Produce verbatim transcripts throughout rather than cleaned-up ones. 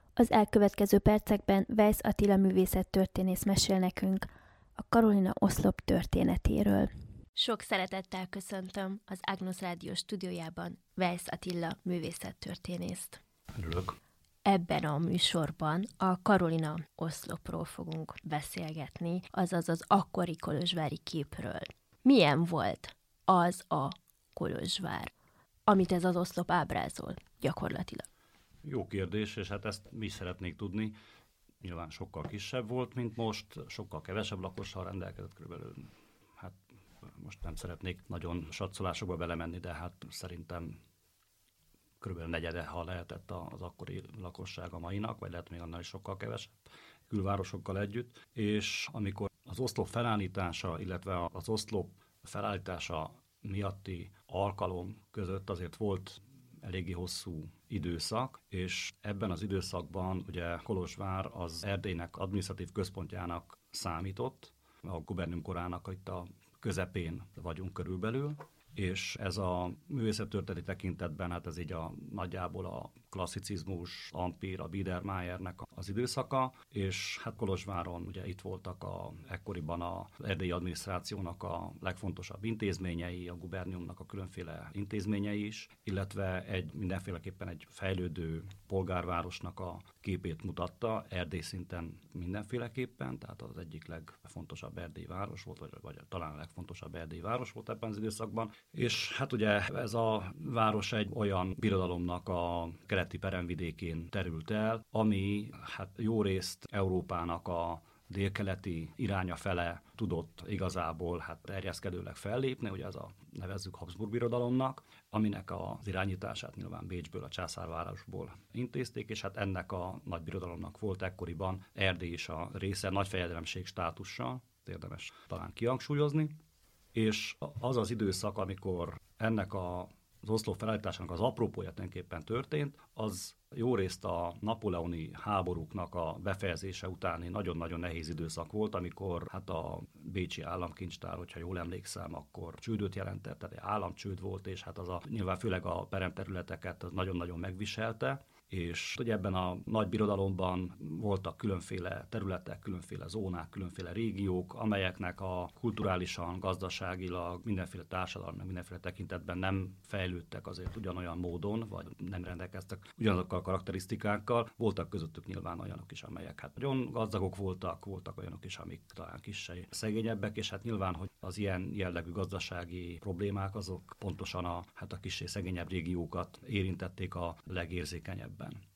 Az elkövetkező percekben Weisz Attila művészettörténész mesél nekünk a Karolina oszlop történetéről. Sok szeretettel köszöntöm az Ágnusz Rádió stúdiójában Weisz Attila művészettörténészt. Örülök. Ebben a műsorban a Karolina oszlopról fogunk beszélgetni, azaz az akkori kolozsvári képről. Milyen volt az a Kolozsvár, amit ez az oszlop ábrázol gyakorlatilag? Jó kérdés, és hát ezt mi is szeretnék tudni. Nyilván sokkal kisebb volt, mint most, sokkal kevesebb lakossal rendelkezett körülbelül. Hát most nem szeretnék nagyon satszolásokba belemenni, de hát szerintem körülbelül negyede, ha lehetett az akkori lakosság a mainak, vagy lehet még annál is sokkal kevesebb külvárosokkal együtt. És amikor az oszlop felállítása, illetve az oszlop felállítása miatti alkalom között azért volt eléggé hosszú időszak, és ebben az időszakban ugye Kolozsvár az Erdélynek adminisztratív központjának számított, a gubernium korának itt a közepén vagyunk körülbelül, és ez a művészettörténeti tekintetben, hát ez így a nagyjából a klasszicizmus, Ampír, a Biedermeiernek az időszaka, és hát Kolozsváron ugye itt voltak a, ekkoriban az erdélyi adminisztrációnak a legfontosabb intézményei, a guberniumnak a különféle intézményei is, illetve egy mindenféleképpen egy fejlődő polgárvárosnak a képét mutatta, Erdély szinten mindenféleképpen, tehát az egyik legfontosabb erdélyi város volt, vagy, vagy talán a legfontosabb erdélyi város volt ebben az időszakban. És hát ugye ez a város egy olyan birodalomnak a keleti peremvidékén terült el, ami hát jó részt Európának a délkeleti iránya fele tudott igazából hát terjeszkedőleg fellépni, ugye ez a nevezzük Habsburg birodalomnak, aminek az irányítását nyilván Bécsből, a császárvárosból intézték, és hát ennek a nagy birodalomnak volt ekkoriban Erdély is a része, nagy fejedelemség státussal, érdemes talán kihangsúlyozni. És az az időszak, amikor ennek a, az oszlop felállításának az apropója tulajdonképpen történt, az jó részt a napóleoni háborúknak a befejezése utáni nagyon-nagyon nehéz időszak volt, amikor hát a bécsi államkincstár, hogyha jól emlékszem, akkor csődöt jelentett, tehát államcsőd volt, és hát az a, nyilván főleg a peremterületeket az nagyon-nagyon megviselte, és ugye ebben a nagy birodalomban voltak különféle területek, különféle zónák, különféle régiók, amelyeknek a kulturálisan, gazdaságilag, mindenféle társadalmi, meg mindenféle tekintetben nem fejlődtek azért ugyanolyan módon, vagy nem rendelkeztek ugyanazokkal a karakterisztikákkal. Voltak közöttük nyilván olyanok is, amelyek hát nagyon gazdagok voltak, voltak olyanok is, amik talán kissé szegényebbek, és hát nyilván, hogy az ilyen jellegű gazdasági problémák azok pontosan a, hát a kissé szegényebb régiókat érintették a legérzékenyebb.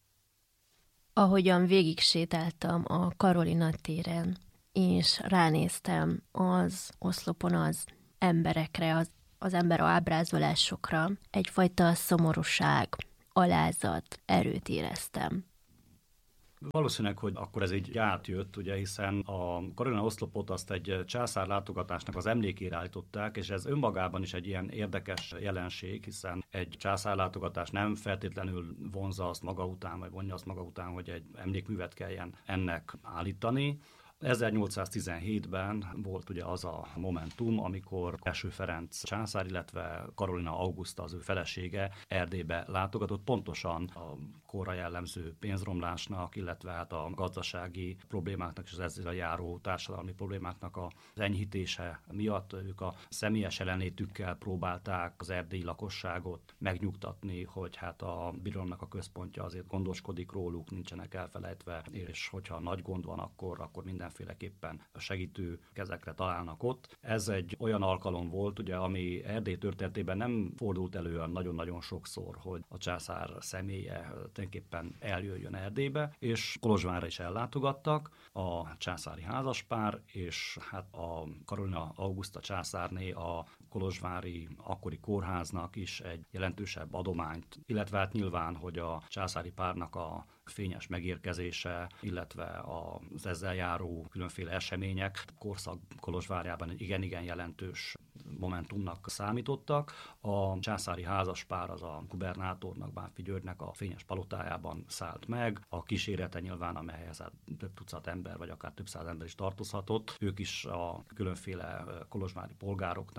Ahogyan végig sétáltam a Karolina téren, és ránéztem az oszlopon az emberekre, az, az ember ábrázolásokra, egyfajta szomorúság, alázat, erőt éreztem. Valószínűleg, hogy akkor ez így átjött, ugye, hiszen a Karolina oszlopot azt egy császár látogatásnak az emlékére állították, és ez önmagában is egy ilyen érdekes jelenség, hiszen egy császár látogatás nem feltétlenül vonzza azt maga után, vagy vonja azt maga után, hogy egy emlékművet kelljen ennek állítani. ezernyolcszáztizenhétben volt ugye az a momentum, amikor Első Ferenc császár, illetve Karolina Auguszta, az ő felesége Erdélybe látogatott, pontosan a korra jellemző pénzromlásnak, illetve hát a gazdasági problémáknak és az ezzel járó társadalmi problémáknak az enyhítése miatt ők a személyes jelenlétükkel próbálták az erdélyi lakosságot megnyugtatni, hogy hát a birodalomnak a központja azért gondoskodik róluk, nincsenek elfelejtve, és hogyha nagy gond van, akkor, akkor mindenféleképpen segítő kezekre találnak ott. Ez egy olyan alkalom volt, ugye, ami Erdély történetében nem fordult elő nagyon-nagyon sokszor, hogy a császár személye tulajdonképpen eljöjjön Erdélybe, és Kolozsvárra is ellátogattak a császári házaspár, és hát a Karolina Auguszta császárné a kolozsvári akkori kórháznak is egy jelentősebb adományt, illetve hát nyilván, hogy a császári párnak a fényes megérkezése, illetve az ezzel járó különféle események korszak Kolozsvárjában egy igen-igen jelentős momentumnak számítottak. A császári házaspár az a gubernátornak, Bánffy Györgynek a fényes palotájában szállt meg. A kísérete nyilván, amelyhez hát több tucat ember, vagy akár több száz ember is tartozhatott. Ők is a különféle kolozsvári polgároknál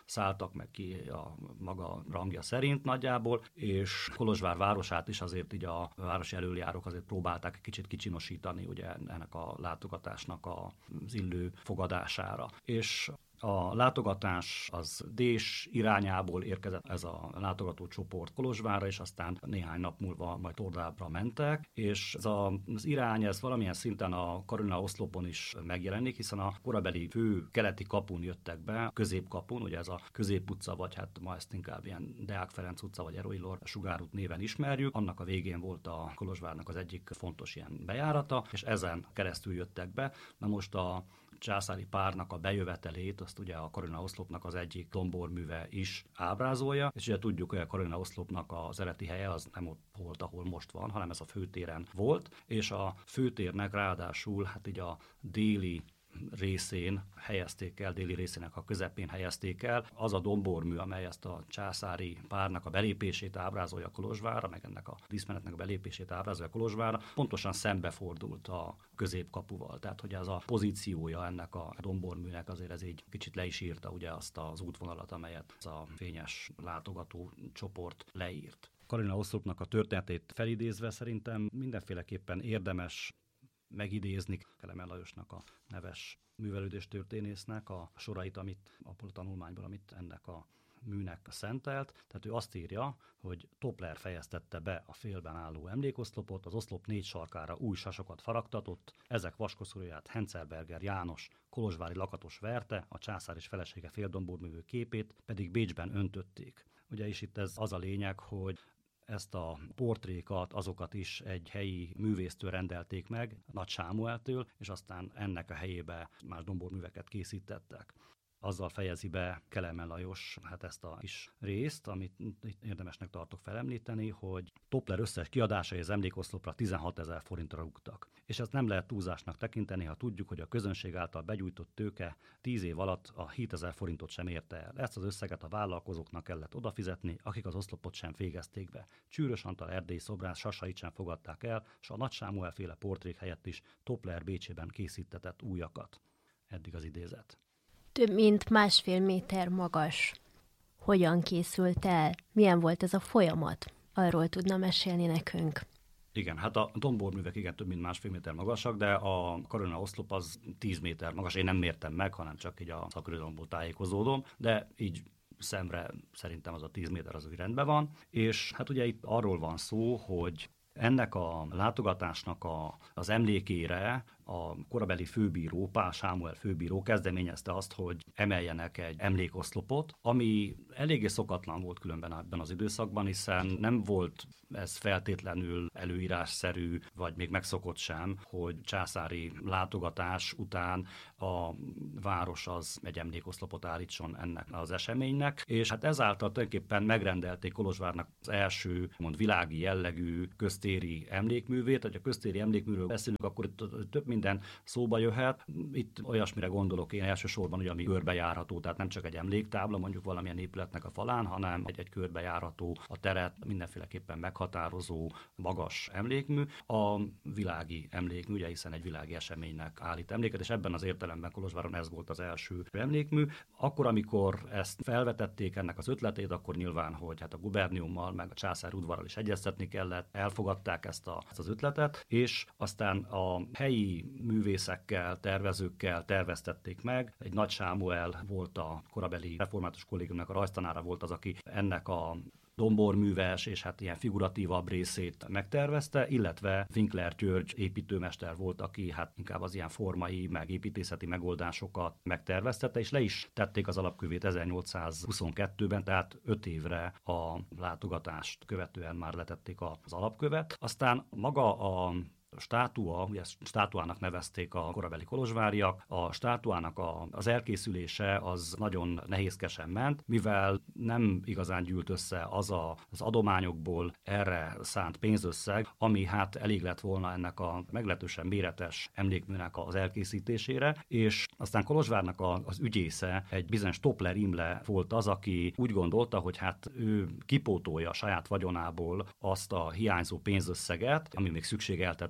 szálltak meg ki a maga rangja szerint nagyjából, és Kolozsvár városát is azért így a városi elöljárók azért próbálták egy kicsit kicsinosítani ugye ennek a látogatásnak az illő fogadására. És a látogatás az Dés irányából érkezett ez a látogatócsoport Kolozsvárra, és aztán néhány nap múlva majd Tordábra mentek, és ez a, az irány ez valamilyen szinten a Karolina oszlopon is megjelenik, hiszen a korabeli fő keleti kapun jöttek be, középkapun, ugye ez a Közép utca, vagy hát ma ezt inkább ilyen Deák Ferenc utca, vagy Eroilor Sugárút néven ismerjük. Annak a végén volt a Kolozsvárnak az egyik fontos ilyen bejárata, és ezen keresztül jöttek be. Na most a császári párnak a bejövetelét, azt ugye a Karolina oszlopnak az egyik domborműve is ábrázolja, és ugye tudjuk, hogy a Karolina oszlopnak az eredeti helye az nem ott volt, ahol most van, hanem ez a főtéren volt, és a főtérnek ráadásul hát így a déli részén helyezték el, déli részének a közepén helyezték el. Az a dombormű, amely ezt a császári párnak a belépését ábrázolja Kolozsvárra, meg ennek a díszmenetnek a belépését ábrázolja Kolozsvárra, pontosan szembefordult a középkapuval. Tehát, hogy ez a pozíciója ennek a domborműnek azért ez így kicsit le is írta ugye azt az útvonalat, amelyet az a fényes látogató csoport leírt. Karolina oszlopnak a történetét felidézve szerintem mindenféleképpen érdemes megidézni Kelemen Lajosnak, a neves művelődéstörténésznek a sorait, amit abból a tanulmányból, amit ennek a műnek szentelt. Tehát ő azt írja, hogy Toppler fejeztette be a félben álló emlékoszlopot, az oszlop négy sarkára új sasokat faragtatott, ezek vaskoszorúját Hencelberger János, kolozsvári lakatos verte, a császár és felesége féldomborművő képét pedig Bécsben öntötték. Ugye is itt ez az a lényeg, hogy ezt a portrékat, azokat is egy helyi művésztől rendelték meg, Nagy Sámueltől, és aztán ennek a helyébe már domborműveket készítettek. Azzal fejezi be Kelemen Lajos hát ezt a kis részt, amit érdemesnek tartok felemlíteni, hogy Toppler összes kiadásai az emlékoszlopra tizenhatezer forintra rúgtak. És ezt nem lehet túlzásnak tekinteni, ha tudjuk, hogy a közönség által begyújtott tőke tíz év alatt a hétezer forintot sem érte el. Ezt az összeget a vállalkozóknak kellett odafizetni, akik az oszlopot sem végezték be. Csűrös Antal erdélyi szobrász sasait sem fogadták el, s a Nagy Sámuel féle portrék helyett is Toppler Bécsében készítetett újakat. Eddig az idézet. Több mint másfél méter magas. Hogyan készült el? Milyen volt ez a folyamat? Arról tudna mesélni nekünk. Igen, hát a domborművek igen több mint másfél méter magasak, de a Karolina oszlop az tíz méter magas. Én nem mértem meg, hanem csak így a szakirodalomból tájékozódom, de így szemre szerintem az a tíz méter az úgy rendben van. És hát ugye itt arról van szó, hogy ennek a látogatásnak a, az emlékére a korabeli főbíró, Pál Sámuel főbíró kezdeményezte azt, hogy emeljenek egy emlékoszlopot, ami eléggé szokatlan volt különben ebben az időszakban, hiszen nem volt ez feltétlenül előírásszerű, vagy még megszokott sem, hogy császári látogatás után a város az egy emlékoszlopot állítson ennek az eseménynek, és hát ezáltal tulajdonképpen megrendelték Kolozsvárnak az első mond világi jellegű köztéri emlékművét. Ha a köztéri emlékműről beszélünk, akkor itt több minden szóba jöhet. Itt olyasmire gondolok én elsősorban, hogy ami körbejárható, tehát nem csak egy emléktábla, mondjuk valamilyen épületnek a falán, hanem egy-egy körbejárható, a teret mindenféleképpen meghatározó magas emlékmű, a világi emlékmű, ugye, hiszen egy világi eseménynek állít emléket, és ebben az értelemben Kolozsváron ez volt az első emlékmű. Akkor, amikor ezt felvetették ennek az ötletét, akkor nyilván, hogy hát a guberniummal, meg a császár udvarral is egyeztetni kellett, elfogadták ezt, a, ezt az ötletet, és aztán a helyi művészekkel, tervezőkkel terveztették meg. Egy Nagy Sámuel volt a korabeli református kollégiumnak a rajztanára, volt az, aki ennek a domborműves és hát ilyen figuratívabb részét megtervezte, illetve Winkler György építőmester volt, aki hát inkább az ilyen formai, meg építészeti megoldásokat megterveztette, és le is tették az alapkövét ezernyolcszázhuszonkettőben, tehát öt évre a látogatást követően már letették az alapkövet. Aztán maga a A státua, ugye ezt státuának nevezték a korabeli kolozsváriak, a státuának a, az elkészülése az nagyon nehézkesen ment, mivel nem igazán gyűlt össze az a, az adományokból erre szánt pénzösszeg, ami hát elég lett volna ennek a meglehetősen méretes emlékműnek az elkészítésére, és aztán Kolozsvárnak a, az ügyésze, egy bizonyos Toppler Imre volt az, aki úgy gondolta, hogy hát ő kipótolja a saját vagyonából azt a hiányzó pénzösszeget, ami még szükségeltetett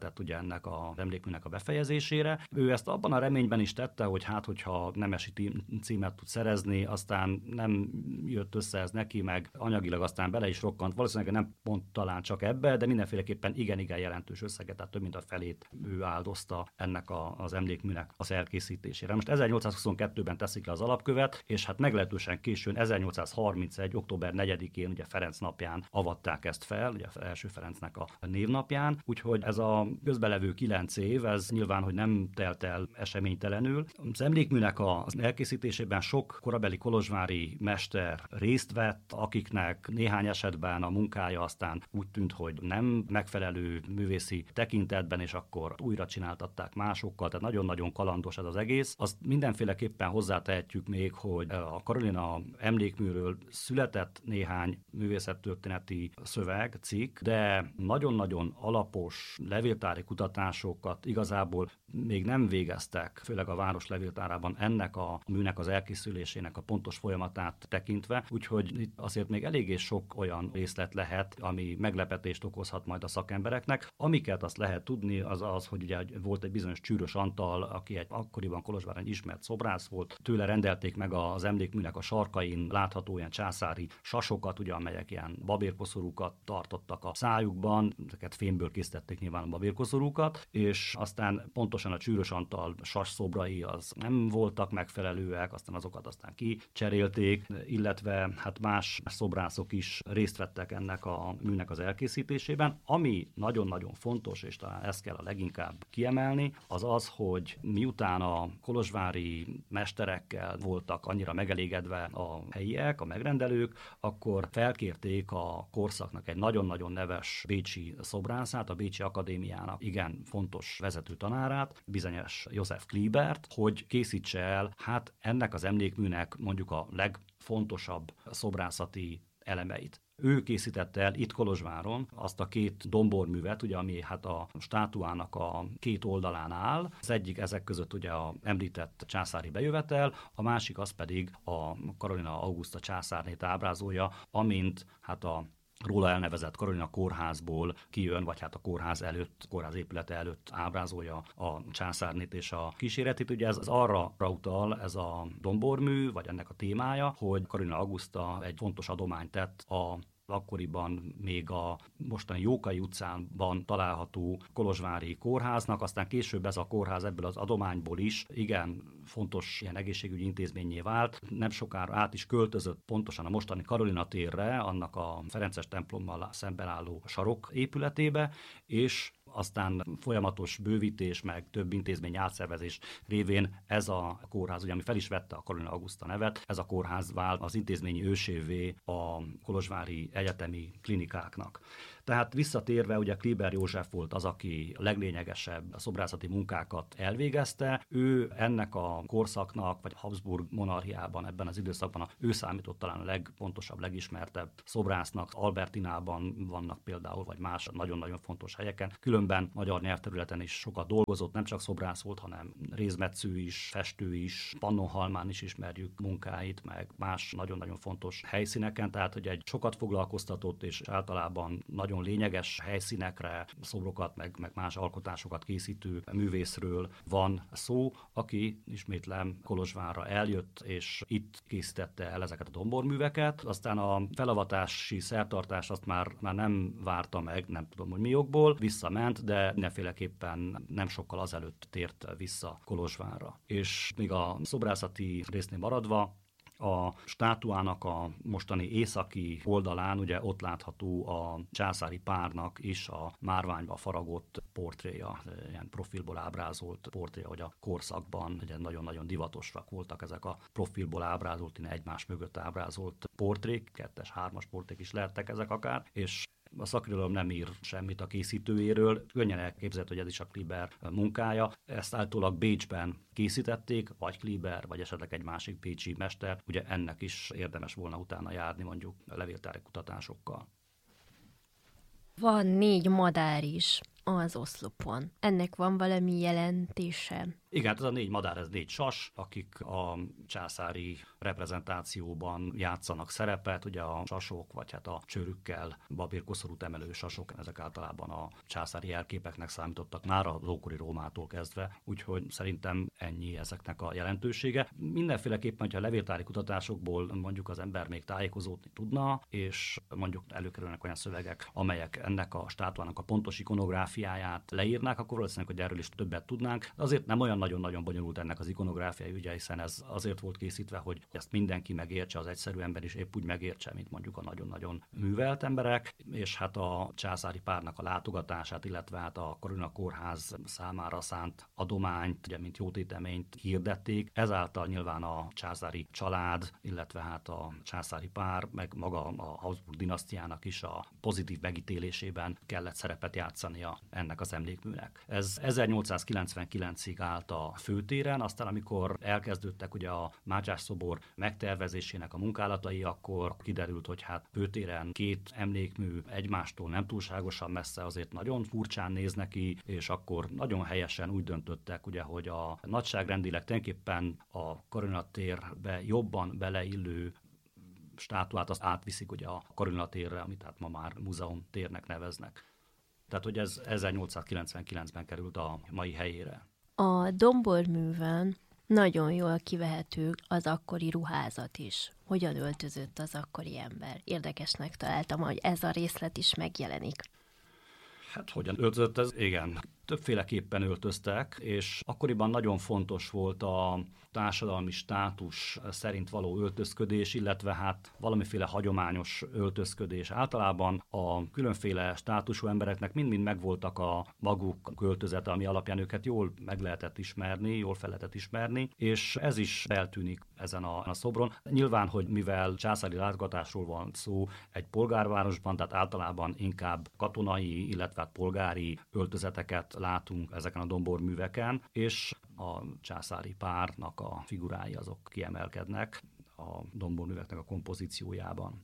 készített ugye ennek az emlékműnek a befejezésére. Ő ezt abban a reményben is tette, hogy hát, hogyha nemesi címet tud szerezni, aztán nem jött össze ez neki, meg anyagilag aztán bele is rokkant. Valószínűleg nem pont talán csak ebbe, de mindenféleképpen igen-igen jelentős összeget, tehát több mint a felét ő áldozta ennek a, az emlékműnek az elkészítésére. Most ezernyolcszázhuszonkettőben teszik le az alapkövet, és hát meglehetősen későn, ezernyolcszázharmincegy. október negyedikén, ugye Ferenc napján avatták ezt fel, ugye első Ferencnek a névnapján, úgyhogy ez a közbelevő kilenc év, ez nyilván, hogy nem telt el eseménytelenül. Az emlékműnek az elkészítésében sok korabeli kolozsvári mester részt vett, akiknek néhány esetben a munkája aztán úgy tűnt, hogy nem megfelelő művészi tekintetben, és akkor újra csináltatták másokkal, tehát nagyon-nagyon kalandos ez az egész. Azt mindenféleképpen hozzátehetjük még, hogy a Karolina emlékműről született néhány művészettörténeti szöveg, cikk, de nagyon-nagyon alapos levéltári kutatásokat igazából még nem végeztek, főleg a város levéltárában ennek a műnek az elkészülésének a pontos folyamatát tekintve, úgyhogy itt azért még eléggé sok olyan részlet lehet, ami meglepetést okozhat majd a szakembereknek. Amiket azt lehet tudni, az az, hogy ugye volt egy bizonyos Csűrös Antal, aki egy akkoriban Kolozsváron ismert szobrász volt, tőle rendelték meg az emlékműnek a sarkain látható ilyen császári sasokat, ugye, amelyek ilyen babérkoszorúkat tartottak a szájukban, ezeket fémből készítették nyilván a babérkoszorúkat, és aztán pontosan a Csűrös Antal sas szobrai az nem voltak megfelelőek, aztán azokat aztán kicserélték, illetve hát más szobrászok is részt vettek ennek a műnek az elkészítésében. Ami nagyon-nagyon fontos, és talán ezt kell a leginkább kiemelni, az az, hogy miután a kolozsvári mesterekkel voltak annyira megelégedve a helyiek, a megrendelők, akkor felkérték a korszaknak egy nagyon-nagyon neves bécsi szobrászát, a Bécsi Akadémiának igen fontos vezető tanárát, bizonyos József Klibert, hogy készítse el hát ennek az emlékműnek mondjuk a legfontosabb szobrászati elemeit. Ő készítette el itt Kolozsváron azt a két domborművet, ugye, ami hát a státuának a két oldalán áll. Az egyik ezek között ugye a említett császári bejövetel, a másik az pedig a Karolina Auguszta császárnét ábrázolja, amint hát a róla elnevezett Karolina kórházból kijön, vagy hát a kórház előtt, kórház épülete előtt ábrázolja a császárnét és a kíséretét. Ugye ez az arra utal ez a dombormű, vagy ennek a témája, hogy Karolina Auguszta egy fontos adományt tett a akkoriban még a mostani Jókai utcában található kolozsvári kórháznak, aztán később ez a kórház ebből az adományból is igen fontos ilyen egészségügyi intézménnyé vált. Nem sokára át is költözött pontosan a mostani Karolina térre, annak a Ferences templommal szemben álló sarok épületébe, és aztán folyamatos bővítés, meg több intézmény átszervezés révén ez a kórház, ugye, ami fel is vette a Karolina Auguszta nevet, ez a kórház vált az intézményi ősévé a kolozsvári egyetemi klinikáknak. Tehát visszatérve, ugye Kliber József volt az, aki a leglényegesebb szobrászati munkákat elvégezte. Ő ennek a korszaknak, vagy Habsburg monarchiában ebben az időszakban a, ő számított talán a legpontosabb, legismertebb szobrásznak. Albertinában vannak például, vagy más nagyon-nagyon fontos helyeken. Különben magyar nyelvterületen is sokat dolgozott, nem csak szobrász volt, hanem rézmetsző is, festő is, Pannonhalmán is ismerjük munkáit, meg más nagyon-nagyon fontos helyszíneken. Tehát, hogy egy sokat foglalkoztatott és általában nagyon lényeges helyszínekre szobrokat, meg, meg más alkotásokat készítő művészről van szó, aki ismétlem Kolozsvárra eljött, és itt készítette el ezeket a domborműveket. Aztán a felavatási szertartás azt már, már nem várta meg, nem tudom, hogy mi okból, visszament, de mindenféleképpen nem sokkal azelőtt tért vissza Kolozsvárra. És még a szobrászati résznél maradva, a státuának a mostani északi oldalán ugye ott látható a császári párnak is a márványba faragott portréja, ilyen profilból ábrázolt portréja, hogy a korszakban ugye nagyon-nagyon divatosak voltak ezek a profilból ábrázolt, egymás mögött ábrázolt portrék, kettes, hármas portrék is lehettek ezek akár, és a szakirodalom nem ír semmit a készítőjéről, könnyen elképzelhető, hogy ez is a Kliber munkája. Ezt általában Bécsben készítették, vagy Kliber, vagy esetleg egy másik bécsi mester. Ugye ennek is érdemes volna utána járni mondjuk levéltári kutatásokkal. Van négy madár is az oszlopon. Ennek van valami jelentése Igen, ez a négy madár, ez négy sas, akik a császári reprezentációban játszanak szerepet, ugye a sasok, vagy hát a csőrükkel babérkoszorút emelő sasok, ezek általában a császári jelképeknek számítottak már az ókori Rómától kezdve, úgyhogy szerintem ennyi ezeknek a jelentősége. Mindenféleképpen, hogyha a levéltári kutatásokból mondjuk az ember még tájékozódni tudna, és mondjuk előkerülnek olyan szövegek, amelyek ennek a státuának a pontos ikonográfiáját leírnák, akkor valószínűleg, hogy erről is többet tudnánk. Azért nem olyan nagyon-nagyon bonyolult ennek az ikonográfiai ügye, hiszen ez azért volt készítve, hogy ezt mindenki megértse, az egyszerű ember is épp úgy megértse, mint mondjuk a nagyon-nagyon művelt emberek, és hát a császári párnak a látogatását, illetve hát a Karolina kórház számára szánt adományt, ugye, mint jótéteményt hirdették. Ezáltal nyilván a császári család, illetve hát a császári pár, meg maga a Habsburg dinasztiának is a pozitív megítélésében kellett szerepet játszania ennek az emlékműnek. Ez ezernyolcszázkilencvenkilencig állt a főtéren, aztán amikor elkezdődtek ugye a Mátyás szobor megtervezésének a munkálatai, akkor kiderült, hogy hát főtéren két emlékmű egymástól nem túlságosan messze, azért nagyon furcsán néz neki, és akkor nagyon helyesen úgy döntöttek, ugye, hogy a nagyságrendileg tulajdonképpen a Karolina térbe jobban beleillő státuát azt átviszik ugye a Karolina térre, amit hát ma már múzeum térnek neveznek. Tehát, hogy ez ezernyolcszázkilencvenkilencben került a mai helyére. A domborműven nagyon jól kivehető az akkori ruházat is. Hogyan öltözött az akkori ember? Érdekesnek találtam, hogy ez a részlet is megjelenik. Hát hogyan öltözött ez? Igen. Többféleképpen öltöztek, és akkoriban nagyon fontos volt a társadalmi státus szerint való öltözködés, illetve hát valamiféle hagyományos öltözködés. Általában a különféle státusú embereknek mind-mind megvoltak a maguk költözete, ami alapján őket jól meg lehetett ismerni, jól fel lehetett ismerni, és ez is eltűnik ezen a, a szobron. Nyilván, hogy mivel császári látogatásról van szó egy polgárvárosban, tehát általában inkább katonai, illetve polgári öltözeteket látunk ezeken a domborműveken, és a császári párnak a figurái azok kiemelkednek a domborműveknek a kompozíciójában.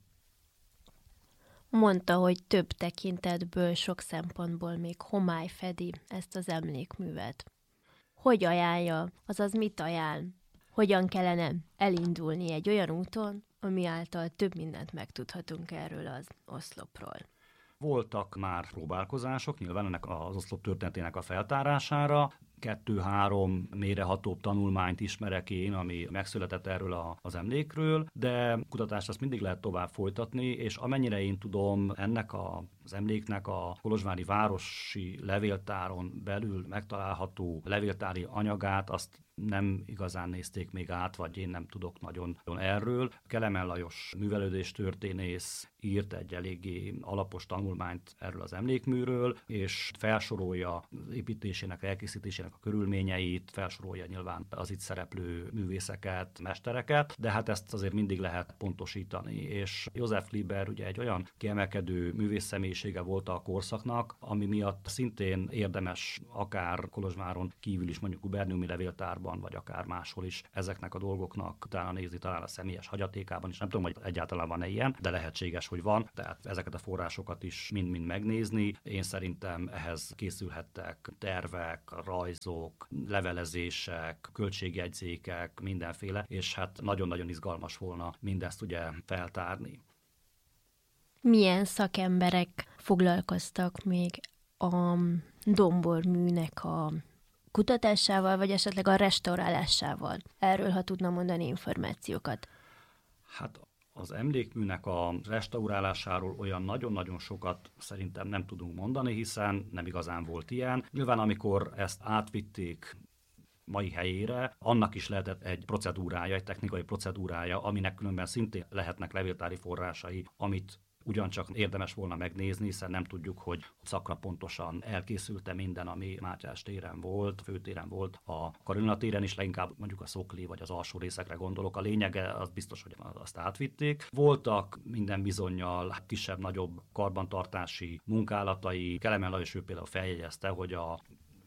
Mondta, hogy több tekintetből, sok szempontból még homály fedi ezt az emlékművet. Hogy ajánlja, azaz mit ajánl? Hogyan kellene elindulni egy olyan úton, ami által több mindent megtudhatunk erről az oszlopról? Voltak már próbálkozások, nyilván ennek az oszlop történetének a feltárására. Kettő-három mélyrehatóbb tanulmányt ismerek én, ami megszületett erről a, az emlékről, de kutatást azt mindig lehet tovább folytatni, és amennyire én tudom, ennek a, az emléknek a kolozsvári városi levéltáron belül megtalálható levéltári anyagát, azt nem igazán nézték még át, vagy én nem tudok nagyon, nagyon erről. Kelemen Lajos művelődéstörténész írt egy eléggé alapos tanulmányt erről az emlékműről, és felsorolja az építésének, elkészítésének a körülményeit, felsorolja nyilván az itt szereplő művészeket, mestereket, de hát ezt azért mindig lehet pontosítani. És József Liber ugye egy olyan kiemelkedő művészszemélysége volt a korszaknak, ami miatt szintén érdemes akár Kolozsváron kívül is, mondjuk guberniumi levéltárban, vagy akár máshol is ezeknek a dolgoknak utána nézni, talán a személyes hagyatékában is. Nem tudom, hogy egyáltalán van-e ilyen, de lehetséges, hogy van. Tehát ezeket a forrásokat is mind-mind megnézni. Én szerintem ehhez készülhettek tervek, rajzok, levelezések, költségjegyzékek, mindenféle, és hát nagyon-nagyon izgalmas volna mindezt ugye feltárni. Milyen szakemberek foglalkoztak még a domborműnek a kutatásával, vagy esetleg a restaurálásával? Erről, ha tudna mondani információkat. Hát az emlékműnek a restaurálásáról olyan nagyon-nagyon sokat szerintem nem tudunk mondani, hiszen nem igazán volt ilyen. Nyilván amikor ezt átvitték mai helyére, annak is lehetett egy procedúrája, egy technikai procedúrája, aminek különben szintén lehetnek levéltári forrásai, amit ugyancsak érdemes volna megnézni, hiszen nem tudjuk, hogy szakra pontosan elkészült-e minden, ami Mátyás téren volt, főtéren volt, a Karolina téren is, leginkább mondjuk a szokli vagy az alsó részekre gondolok. A lényege az biztos, hogy azt átvitték. Voltak minden bizonnyal kisebb-nagyobb karbantartási munkálatai. Kelemen Lajos ő például feljegyezte, hogy a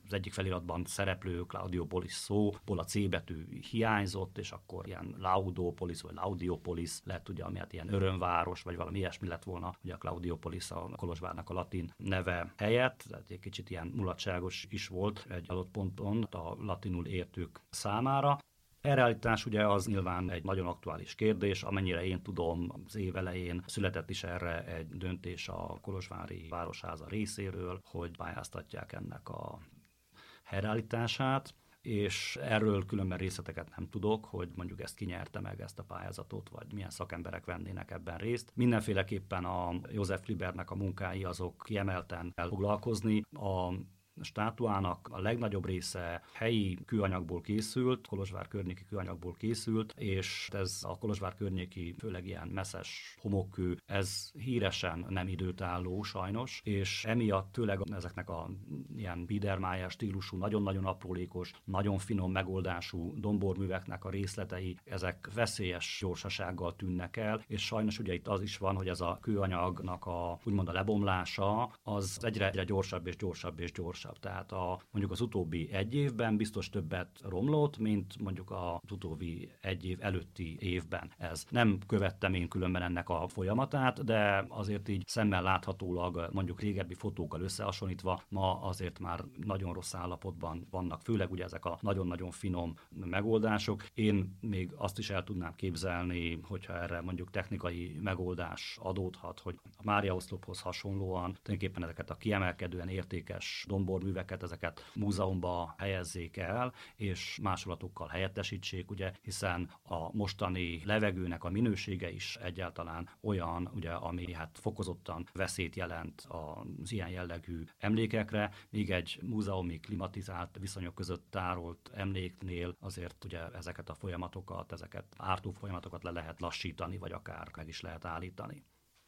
az egyik feliratban szereplő Claudiopolis szóból a C betű hiányzott, és akkor ilyen Laudopolis vagy Laudiopolis lett, ugye, ami hát ilyen örömváros, vagy valami ilyesmi lett volna, ugye a Claudiopolis a Kolozsvárnak a latin neve helyett, tehát egy kicsit ilyen mulatságos is volt egy adott ponton a latinul értők számára. Elreállítás ugye az nyilván egy nagyon aktuális kérdés, amennyire én tudom, az év elején született is erre egy döntés a kolozsvári városháza részéről, hogy pályáztatják ennek a helyreállítását, és erről különben részleteket nem tudok, hogy mondjuk ezt kinyerte meg, ezt a pályázatot, vagy milyen szakemberek vennének ebben részt. Mindenféleképpen a József Libernek a munkái azok kiemelten kell foglalkozni. A státuának a legnagyobb része helyi kőanyagból készült, Kolozsvár környéki kőanyagból készült, és ez a Kolozsvár környéki, főleg ilyen messzes homokkő, ez híresen nem időtálló sajnos, és emiatt főleg ezeknek a ilyen Biedermeier stílusú, nagyon-nagyon aprólékos, nagyon finom megoldású domborműveknek a részletei, ezek veszélyes gyorsasággal tűnnek el, és sajnos ugye itt az is van, hogy ez a kőanyagnak a úgymond a lebomlása, az egyre, egyre gyorsabb és gyorsabb és gyorsabb. Tehát a, mondjuk az utóbbi egy évben biztos többet romlott, mint mondjuk az utóbbi egy év előtti évben. Ez nem követtem én különben ennek a folyamatát, de azért így szemmel láthatólag mondjuk régebbi fotókkal összehasonlítva ma azért már nagyon rossz állapotban vannak, főleg ugye ezek a nagyon-nagyon finom megoldások. Én még azt is el tudnám képzelni, hogyha erre mondjuk technikai megoldás adódhat, hogy a Mária oszlophoz hasonlóan tulajdonképpen ezeket a kiemelkedően értékes dombor műveket, ezeket múzeumba helyezzék el, és másolatokkal helyettesítsék, ugye, hiszen a mostani levegőnek a minősége is egyáltalán olyan, ugye, ami hát fokozottan veszélyt jelent az ilyen jellegű emlékekre, míg egy múzeumi klimatizált viszonyok között tárolt emléknél azért ugye ezeket a folyamatokat, ezeket ártó folyamatokat le lehet lassítani, vagy akár meg is lehet állítani.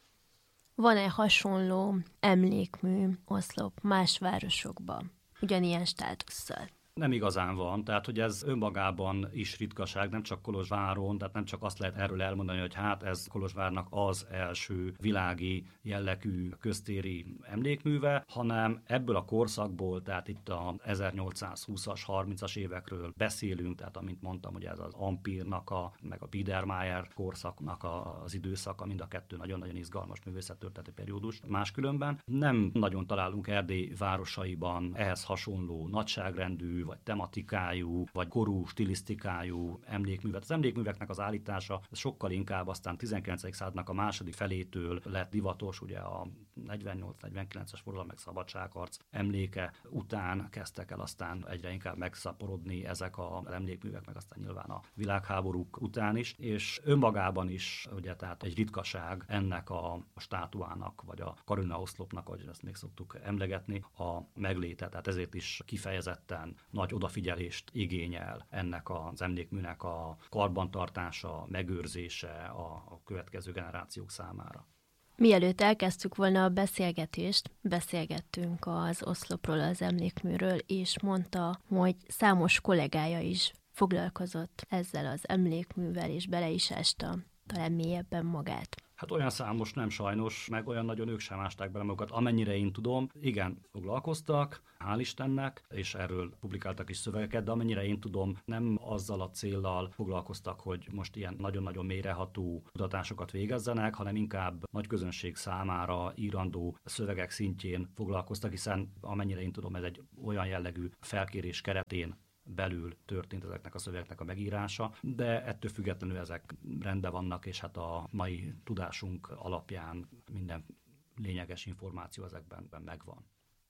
Van-e hasonló emlékmű oszlop más városokban, ugyanilyen státusszal? Nem igazán van, tehát hogy ez önmagában is ritkaság, nem csak Kolozsváron, tehát nem csak azt lehet erről elmondani, hogy hát ez Kolozsvárnak az első világi jellegű köztéri emlékműve, hanem ebből a korszakból, tehát itt a ezernyolcszázhúszas, harmincas évekről beszélünk, tehát amint mondtam, hogy ez az Ampírnak, a, meg a Biedermeier korszaknak a, az időszaka, mind a kettő nagyon-nagyon izgalmas művészettörténeti periódus. Máskülönben nem nagyon találunk Erdély városaiban ehhez hasonló nagyságrendű, vagy tematikájú, vagy korú, stilisztikájú emlékművet. Az emlékműveknek az állítása sokkal inkább aztán tizenkilencedik századnak a második felétől lett divatos, ugye a negyvennyolc negyvenkilences forradalom meg szabadságharc emléke után kezdtek el aztán egyre inkább megszaporodni ezek az emlékművek, meg aztán nyilván a világháborúk után is, és önmagában is ugye tehát egy ritkaság ennek a státuának, vagy a Karolina oszlopnak, ahogy ezt még szoktuk emlegetni, a megléte. Tehát ezért is kifejezetten nagy odafigyelést igényel ennek az emlékműnek a karbantartása, megőrzése a, a következő generációk számára. Mielőtt elkezdtük volna a beszélgetést, beszélgettünk az oszlopról, az emlékműről, és mondta, hogy számos kollégája is foglalkozott ezzel az emlékművel, és bele is ásta talán mélyebben magát. Hát olyan számos nem sajnos, meg olyan nagyon ők sem ásták bele magukat, amennyire én tudom. Igen, foglalkoztak, hál' Istennek, és erről publikáltak is szövegeket, de amennyire én tudom, nem azzal a céllal foglalkoztak, hogy most ilyen nagyon-nagyon mélyreható kutatásokat végezzenek, hanem inkább nagy közönség számára írandó szövegek szintjén foglalkoztak, hiszen amennyire én tudom, ez egy olyan jellegű felkérés keretén belül történt ezeknek a szövegeknek a megírása, de ettől függetlenül ezek rendben vannak, és hát a mai tudásunk alapján minden lényeges információ ezekben megvan.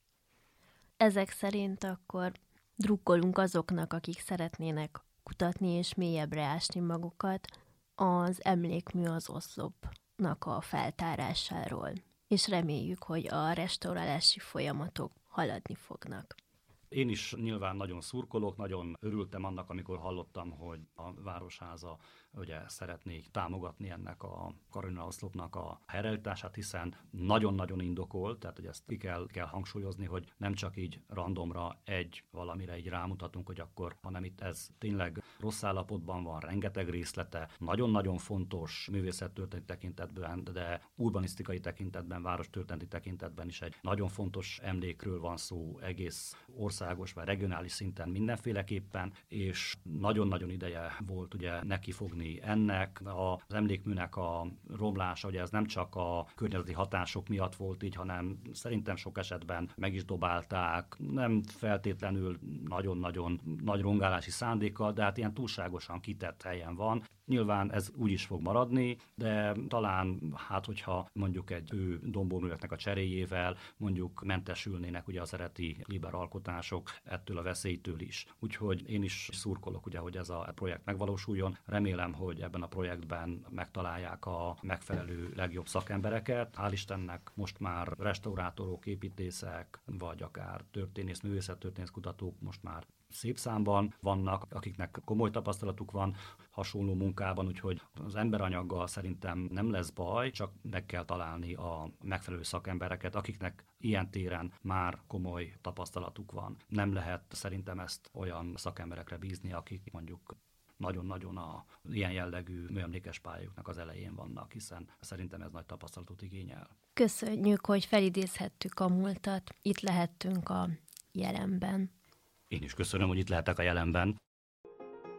Ezek szerint akkor drukkolunk azoknak, akik szeretnének kutatni és mélyebbre ásni magukat az emlékmű az oszlopnak a feltárásáról, és reméljük, hogy a restaurálási folyamatok haladni fognak. Én is nyilván nagyon szurkolok, nagyon örültem annak, amikor hallottam, hogy a Városháza ugye szeretnék támogatni ennek a Karolina oszlopnak a helyreállítását, hiszen nagyon-nagyon indokolt, tehát hogy ezt ki kell, kell hangsúlyozni, hogy nem csak így randomra egy valamire így rámutatunk, hogy akkor, hanem itt ez tényleg rossz állapotban van, rengeteg részlete, nagyon-nagyon fontos művészettörténeti tekintetben, de urbanisztikai tekintetben, várostörténeti tekintetben is egy nagyon fontos emlékről van szó, egész ország országos vagy regionális szinten mindenféleképpen, és nagyon-nagyon ideje volt ugye nekifogni ennek. Az emlékműnek a romlása, ugye ez nem csak a környezeti hatások miatt volt így, hanem szerintem sok esetben meg is dobálták, nem feltétlenül nagyon-nagyon nagy rongálási szándékkal, de hát ilyen túlságosan kitett helyen van. Nyilván ez úgy is fog maradni, de talán, hát hogyha mondjuk egy ő domborműveknek a cseréjével mondjuk mentesülnének ugye az eredeti Liber alkotások ettől a veszélytől is. Úgyhogy én is szurkolok ugye, hogy ez a projekt megvalósuljon. Remélem, hogy ebben a projektben megtalálják a megfelelő legjobb szakembereket. Hál' Istennek most már restaurátorok, építészek, vagy akár történész, művészettörténész kutatók most már szép számban vannak, akiknek komoly tapasztalatuk van hasonló munkában, úgyhogy az emberanyaggal szerintem nem lesz baj, csak meg kell találni a megfelelő szakembereket, akiknek ilyen téren már komoly tapasztalatuk van. Nem lehet szerintem ezt olyan szakemberekre bízni, akik mondjuk nagyon-nagyon a ilyen jellegű műemlékes pályájuknak az elején vannak, hiszen szerintem ez nagy tapasztalatot igényel. Köszönjük, hogy felidézhettük a múltat, itt lehettünk a jelenben. Én is köszönöm, hogy itt lehetek a jelenben.